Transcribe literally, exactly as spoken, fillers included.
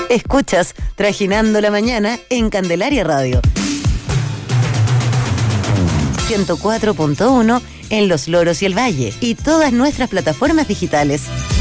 Escuchas Trajinando la Mañana en Candelaria Radio. ciento cuatro punto uno en Los Loros y el Valle y todas nuestras plataformas digitales.